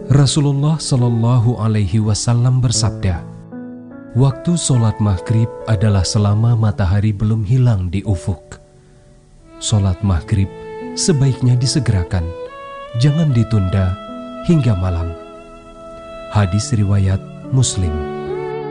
Rasulullah Shallallahu Alaihi Wasallam bersabda, waktu sholat maghrib adalah selama matahari belum hilang di ufuk. Sholat maghrib sebaiknya disegerakan, jangan ditunda hingga malam. Hadis riwayat Muslim.